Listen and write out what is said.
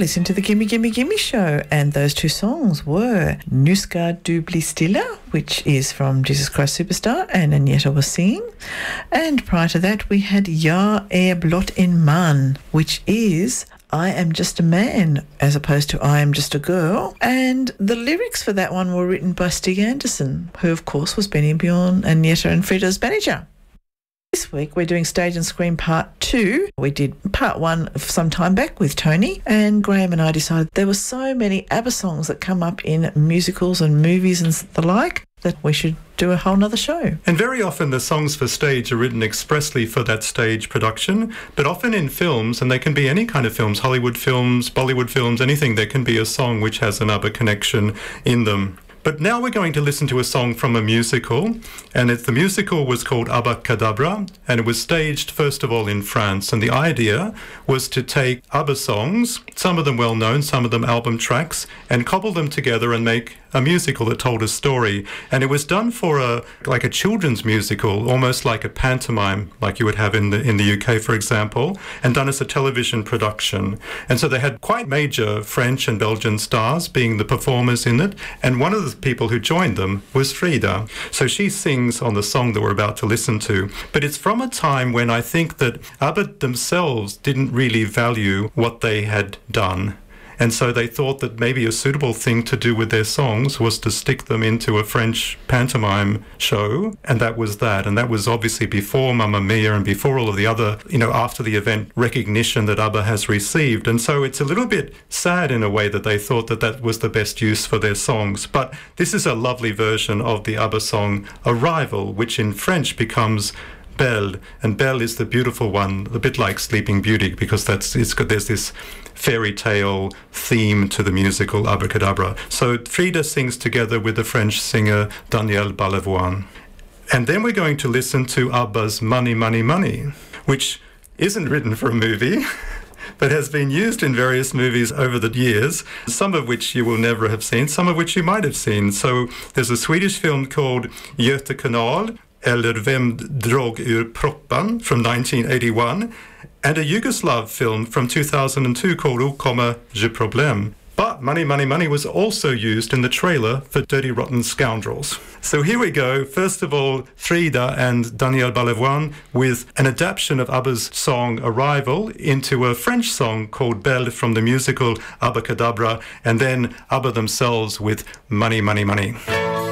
listening to the Gimme Gimme Gimme Show, and those two songs were Nu ska du bli stilla, which is from Jesus Christ Superstar, and Agneta was singing. And prior to that, we had Jag är blott en man, which is I am just a man, as opposed to I am just a girl. And the lyrics for that one were written by Stig Anderson, who, of course, was Benny Bjorn, Agneta and Frida's manager. This week we're doing Stage and Screen Part 2. We did Part 1 some time back with Tony, and Graham and I decided there were so many ABBA songs that come up in musicals and movies and the like that we should do a whole nother show. And very often the songs for stage are written expressly for that stage production, but often in films, and they can be any kind of films, Hollywood films, Bollywood films, anything, there can be a song which has an ABBA connection in them. But now we're going to listen to a song from a musical, and the musical was called Abba Kadabra, and it was staged first of all in France. And the idea was to take ABBA songs, some of them well known, some of them album tracks, and cobble them together and make a musical that told a story. And it was done for a children's musical, almost like a pantomime, like you would have in the UK, for example, and done as a television production. And so they had quite major French and Belgian stars being the performers in it, and one of the people who joined them was Frida. So she sings on the song that we're about to listen to. But it's from a time when I think that ABBA themselves didn't really value what they had done. And so they thought that maybe a suitable thing to do with their songs was to stick them into a French pantomime show, and that was that. And that was obviously before Mamma Mia and before all of the other, after the event recognition that ABBA has received. And so it's a little bit sad in a way that they thought that that was the best use for their songs. But this is a lovely version of the ABBA song Arrival, which in French becomes Belle, and Belle is the beautiful one, a bit like Sleeping Beauty, because there's this fairy tale theme to the musical Abracadabra. So Frida sings together with the French singer Daniel Balavoine. And then we're going to listen to ABBA's Money, Money, Money, which isn't written for a movie, but has been used in various movies over the years, some of which you will never have seen, some of which you might have seen. So there's a Swedish film called Göta kanal, eller Vem drog ur proppan from 1981, and a Yugoslav film from 2002 called O kommer je problem. But Money, Money, Money was also used in the trailer for Dirty Rotten Scoundrels. So here we go. First of all, Frida and Daniel Balavoine with an adaptation of ABBA's song Arrival into a French song called Belle from the musical Abracadabra, and then ABBA themselves with Money, Money, Money.